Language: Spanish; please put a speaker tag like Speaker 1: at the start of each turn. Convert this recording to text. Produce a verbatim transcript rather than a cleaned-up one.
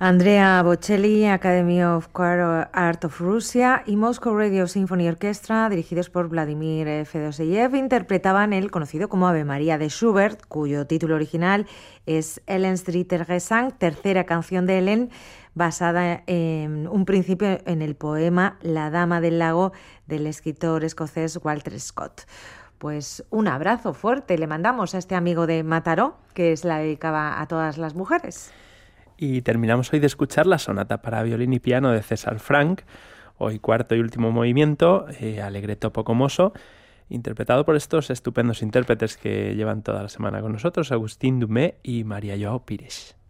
Speaker 1: Andrea Bocelli, Academy of Choral Art of Russia y Moscow Radio Symphony Orchestra, dirigidos por Vladimir Fedoseyev, interpretaban el conocido como Ave María de Schubert, cuyo título original es Ellen's dritter Gesang, tercera canción de Ellen, basada en un principio en el poema La Dama del Lago del escritor escocés Walter Scott. Pues un abrazo fuerte le mandamos a este amigo de Mataró, que se la dedicaba a todas las mujeres.
Speaker 2: Y terminamos hoy de escuchar la sonata para violín y piano de César Franck, hoy cuarto y último movimiento, eh, Allegretto poco mosso, interpretado por estos estupendos intérpretes que llevan toda la semana con nosotros, Agustín Dumé y María Joao Pires.